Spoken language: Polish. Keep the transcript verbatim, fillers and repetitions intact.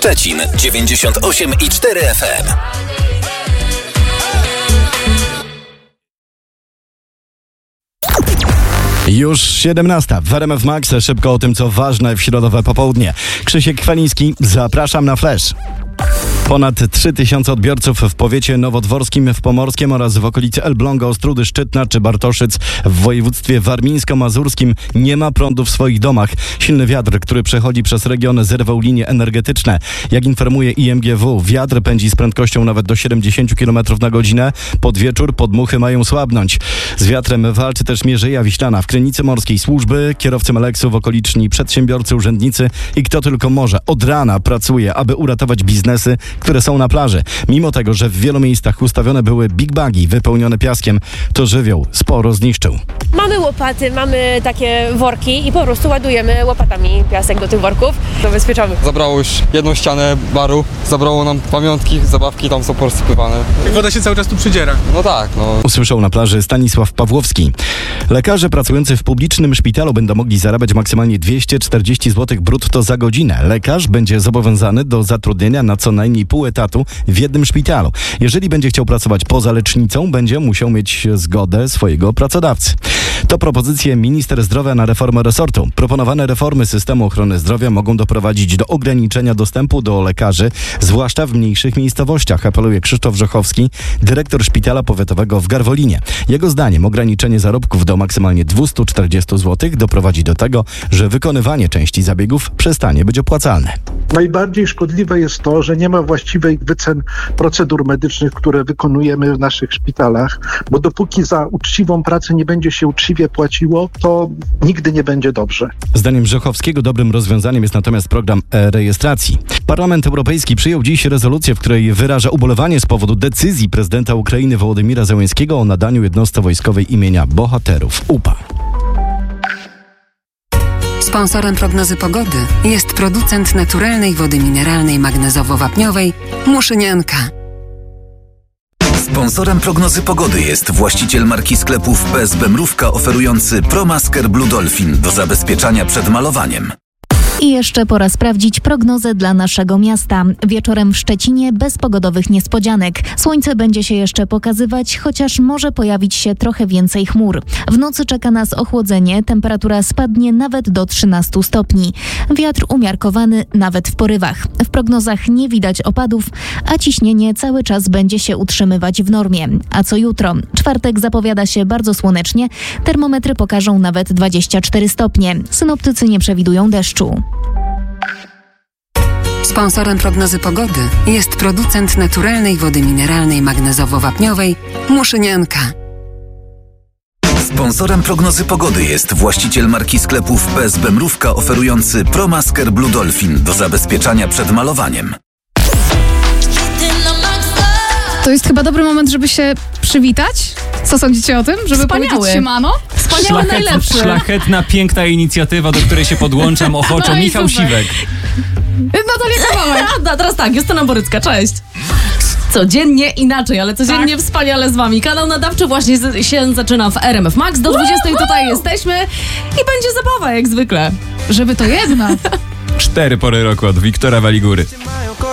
Szczecin dziewięćdziesiąt osiem i cztery F M. Już siedemnasta w R M F Max. Szybko o tym, co ważne w środowe popołudnie. Krzysiek Kwaliński, zapraszam na Flash. Ponad trzy tysiące odbiorców w powiecie nowodworskim, w Pomorskiem oraz w okolicy Elbląga, Ostródy, Szczytna czy Bartoszyc w województwie warmińsko-mazurskim nie ma prądu w swoich domach. Silny wiatr, który przechodzi przez region, zerwał linie energetyczne. Jak informuje I M G W, wiatr pędzi z prędkością nawet do siedemdziesiąt kilometrów na godzinę. Pod wieczór podmuchy mają słabnąć. Z wiatrem walczy też Mierzeja Wiślana. W Krynicy Morskiej służby, kierowcy Meleksu, w okoliczni przedsiębiorcy, urzędnicy i kto tylko może od rana pracuje, aby uratować biznesy, które są na plaży. Mimo tego, że w wielu miejscach ustawione były big bagi wypełnione piaskiem, to żywioł sporo zniszczył. Mamy łopaty, mamy takie worki i po prostu ładujemy łopatami piasek do tych worków. Zabezpieczamy. Zabrało już jedną ścianę baru, zabrało nam pamiątki, zabawki tam są porozsypywane. Woda się cały czas tu przydziera. No tak, no. Usłyszał na plaży Stanisław Pawłowski. Lekarze pracujący w publicznym szpitalu będą mogli zarabiać maksymalnie dwieście czterdzieści złotych brutto za godzinę. Lekarz będzie zobowiązany do zatrudnienia na co najmniej pół etatu w jednym szpitalu. Jeżeli będzie chciał pracować poza lecznicą, będzie musiał mieć zgodę swojego pracodawcy. To propozycje minister zdrowia na reformę resortu. Proponowane reformy systemu ochrony zdrowia mogą doprowadzić do ograniczenia dostępu do lekarzy, zwłaszcza w mniejszych miejscowościach, apeluje Krzysztof Rzechowski, dyrektor szpitala powiatowego w Garwolinie. Jego zdaniem ograniczenie zarobków do maksymalnie dwieście czterdzieści złotych doprowadzi do tego, że wykonywanie części zabiegów przestanie być opłacalne. Najbardziej szkodliwe jest to, że nie ma właściwej wycen procedur medycznych, które wykonujemy w naszych szpitalach, bo dopóki za uczciwą pracę nie będzie się uczciwie płaciło, to nigdy nie będzie dobrze. Zdaniem Rzechowskiego dobrym rozwiązaniem jest natomiast program e-rejestracji. Parlament Europejski przyjął dziś rezolucję, w której wyraża ubolewanie z powodu decyzji prezydenta Ukrainy Wołodymira Zełenskiego o nadaniu jednostce wojskowej imienia Bohaterów U P A. Sponsorem prognozy pogody jest producent naturalnej wody mineralnej magnezowo-wapniowej Muszynianka. Sponsorem prognozy pogody jest właściciel marki sklepów P S B Mrówka oferujący ProMasker Blue Dolphin do zabezpieczania przed malowaniem. I jeszcze pora sprawdzić prognozę dla naszego miasta. Wieczorem w Szczecinie bez pogodowych niespodzianek. Słońce będzie się jeszcze pokazywać, chociaż może pojawić się trochę więcej chmur. W nocy czeka nas ochłodzenie, temperatura spadnie nawet do trzynastu stopni. Wiatr umiarkowany nawet w porywach. W prognozach nie widać opadów, a ciśnienie cały czas będzie się utrzymywać w normie. A co jutro? Czwartek zapowiada się bardzo słonecznie. Termometry pokażą nawet dwadzieścia cztery stopnie. Synoptycy nie przewidują deszczu. Sponsorem prognozy pogody jest producent naturalnej wody mineralnej magnezowo-wapniowej Muszynianka. Sponsorem prognozy pogody jest właściciel marki sklepów P S B Mrówka oferujący ProMasker Blue Dolphin do zabezpieczania przed malowaniem. To jest chyba dobry moment, żeby się przywitać. Co sądzicie o tym? Żeby Wspaniały. powiedzieć siemano? Wspaniały, najlepszy. Szlachetna, piękna inicjatywa, do której się podłączam ochoczo. No Michał super. Siwek. Natalia Kawałek. A teraz tak, Justyna Borycka, cześć. Codziennie inaczej, ale codziennie tak. Wspaniale z wami. Kanał nadawczy właśnie z, się zaczyna w R M F Max. Do dwudziestej tutaj jesteśmy i będzie zabawa jak zwykle. Żeby to jednak. Cztery pory roku od Wiktora Waligury.